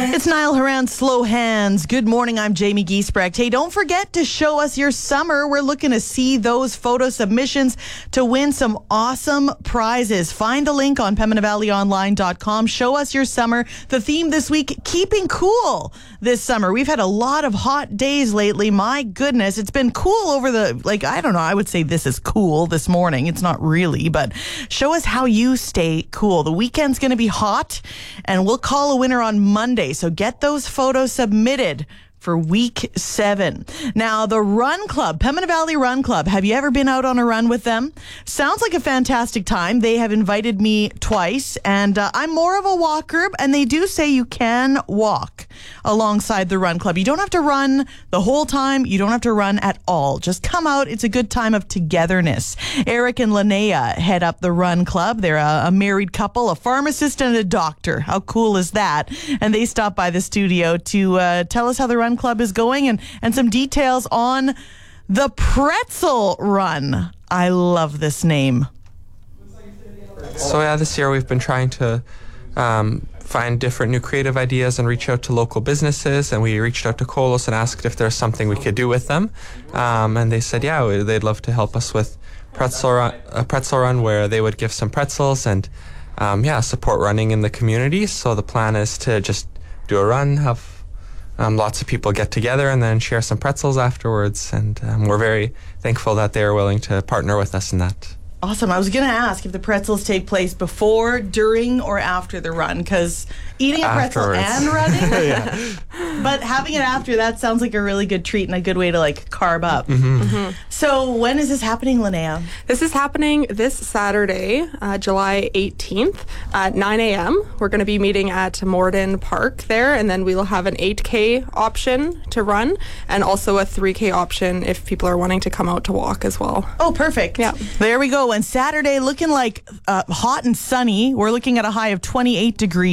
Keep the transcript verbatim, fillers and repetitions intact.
It's Niall Horan, Slow Hands. Good morning, I'm Jamie Giesbrecht. Hey, don't forget to show us your summer. We're looking to see those photo submissions to win some awesome prizes. Find the link on pembina valley online dot com. Show us your summer. The theme this week, keeping cool this summer. We've had a lot of hot days lately. My goodness, it's been cool over the, like, I don't know, I would say this is cool this morning. It's not really, but show us how you stay cool. The weekend's going to be hot, and we'll call a winner on Monday. So get those photos submitted for week seven. Now, the Run Club, Pembina Valley Run Club. Have you ever been out on a run with them? Sounds like a fantastic time. They have invited me twice, and uh, I'm more of a walker, and they do say you can walk alongside the Run Club. You don't have to run the whole time. You don't have to run at all. Just come out. It's a good time of togetherness. Eric and Linnea head up the Run Club. They're a, a married couple, a pharmacist and a doctor. How cool is that? And they stopped by the studio to uh, tell us how the Run Club is going and, and some details on the Pretzel Run. I love this name. So yeah, this year we've been trying to um, find different new creative ideas and reach out to local businesses, and we reached out to Colos and asked if there's something we could do with them, um, and they said yeah, they'd love to help us with pretzel run, a pretzel run where they would give some pretzels and um, yeah, support running in the community. So the plan is to just do a run, have Um, lots of people get together and then share some pretzels afterwards, and um, we're very thankful that they are willing to partner with us in that. Awesome. I was going to ask if the pretzels take place before, during, or after the run, because eating a pretzel Afterwards. and running, Yeah. but having it after, that sounds like a really good treat and a good way to like carb up. Mm-hmm. Mm-hmm. So when is this happening, Linnea? This is happening this Saturday, uh, July eighteenth at nine a.m. We're going to be meeting at Morden Park there, and then we will have an eight K option to run and also a three K option if people are wanting to come out to walk as well. Oh, perfect. Yeah. There we go. And Saturday looking like uh, hot and sunny. We're looking at a high of twenty-eight degrees.